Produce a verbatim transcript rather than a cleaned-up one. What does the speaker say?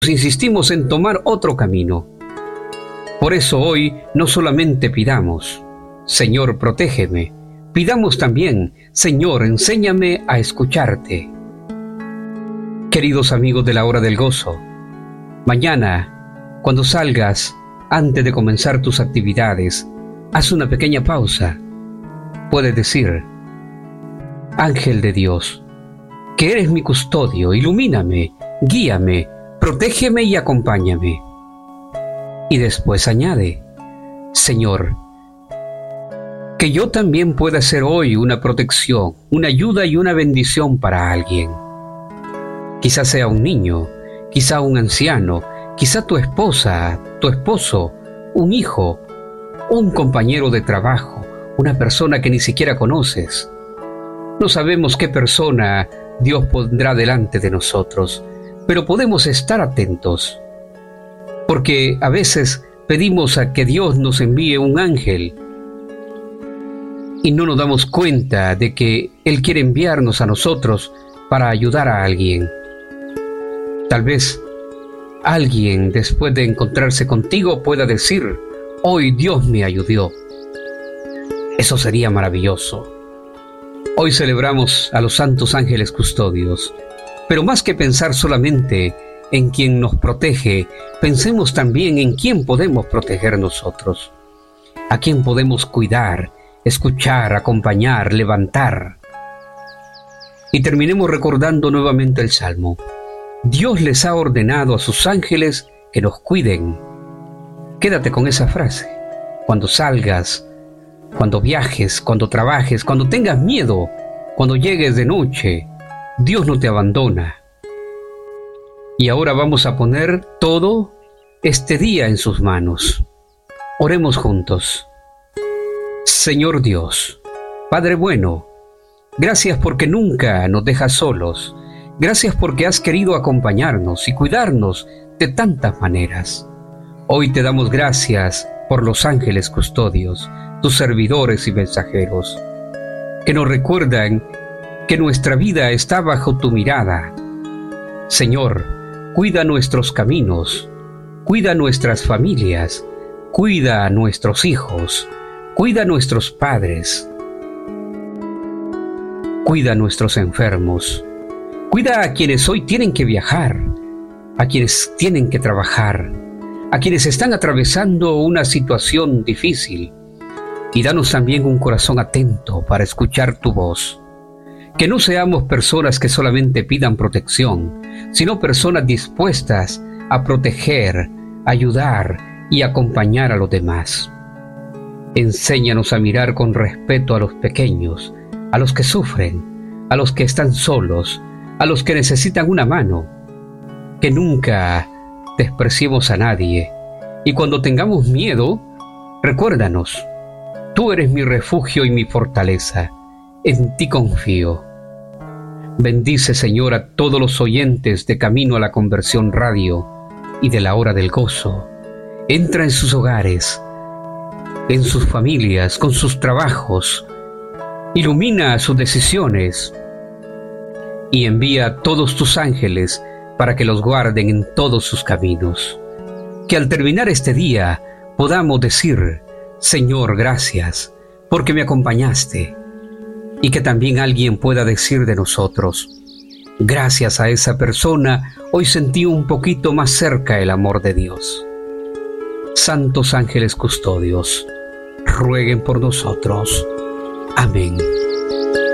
insistimos en tomar otro camino. Por eso hoy no solamente pidamos, Señor, protégeme, pidamos también, Señor, enséñame a escucharte. Queridos amigos de la hora del gozo, mañana, cuando salgas, antes de comenzar tus actividades, haz una pequeña pausa. Puedes decir: Ángel de Dios, que eres mi custodio, ilumíname, guíame, protégeme y acompáñame. Y después añade: Señor, que yo también pueda ser hoy una protección, una ayuda y una bendición para alguien. Quizás sea un niño, quizá un anciano, quizá tu esposa, tu esposo, un hijo, un compañero de trabajo, una persona que ni siquiera conoces. No sabemos qué persona Dios pondrá delante de nosotros, pero podemos estar atentos, porque a veces pedimos a que Dios nos envíe un ángel y no nos damos cuenta de que Él quiere enviarnos a nosotros para ayudar a alguien. Tal vez alguien, después de encontrarse contigo, pueda decir: hoy Dios me ayudó. Eso sería maravilloso. Hoy celebramos a los santos ángeles custodios, pero más que pensar solamente en quien nos protege, pensemos también en quién podemos proteger nosotros, a quién podemos cuidar, escuchar, acompañar, levantar. Y terminemos recordando nuevamente el Salmo. Dios les ha ordenado a sus ángeles que nos cuiden. Quédate con esa frase. Cuando salgas, cuando viajes, cuando trabajes, cuando tengas miedo, cuando llegues de noche, Dios no te abandona. Y ahora vamos a poner todo este día en sus manos. Oremos juntos. Señor Dios, Padre bueno, gracias porque nunca nos dejas solos. Gracias porque has querido acompañarnos y cuidarnos de tantas maneras. Hoy te damos gracias por los ángeles custodios, tus servidores y mensajeros, que nos recuerdan que nuestra vida está bajo tu mirada. Señor, cuida nuestros caminos, cuida nuestras familias, cuida a nuestros hijos, cuida a nuestros padres, cuida a nuestros enfermos, cuida a quienes hoy tienen que viajar, a quienes tienen que trabajar, a quienes están atravesando una situación difícil, y danos también un corazón atento para escuchar tu voz. Que no seamos personas que solamente pidan protección, sino personas dispuestas a proteger, ayudar y acompañar a los demás. Enséñanos a mirar con respeto a los pequeños, a los que sufren, a los que están solos, a los que necesitan una mano. Que nunca despreciemos a nadie, y cuando tengamos miedo, recuérdanos: tú eres mi refugio y mi fortaleza, en ti confío. Bendice, Señor, a todos los oyentes de Camino a la Conversión Radio y de la Hora del Gozo. Entra en sus hogares, en sus familias, con sus trabajos. Ilumina sus decisiones y envía a todos tus ángeles para que los guarden en todos sus caminos. Que al terminar este día podamos decir: Señor, gracias, porque me acompañaste. Y que también alguien pueda decir de nosotros: gracias a esa persona, hoy sentí un poquito más cerca el amor de Dios. Santos ángeles custodios, rueguen por nosotros. Amén.